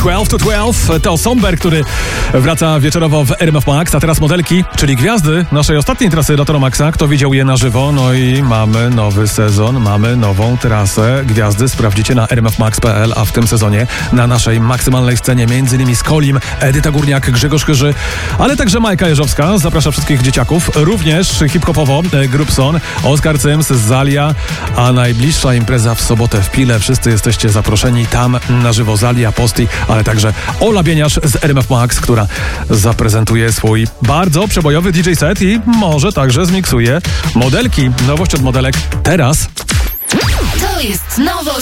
12 to 12 to Somber, który wraca wieczorowo w RMF Max, a teraz modelki, czyli gwiazdy naszej ostatniej trasy Latoro Maxa. Kto widział je na żywo? No i mamy nowy sezon, mamy nową trasę. Gwiazdy sprawdzicie na rmfmax.pl, a w tym sezonie na naszej maksymalnej scenie m.in. Skolim, Edyta Górniak, Grzegorz Chyży, ale także Majka Jeżowska. Zaprasza wszystkich dzieciaków. Również hip-hopowo Grupson, Oskar Cyms, Zalia, a najbliższa impreza w sobotę w Pile. Wszyscy jesteście zaproszeni tam na żywo. Zalia, Posti, ale także Ola Bieniasz z RMF Max, która zaprezentuje swój bardzo przebojowy DJ set i może także zmiksuje modelki. Nowość od modelek teraz. To jest nowość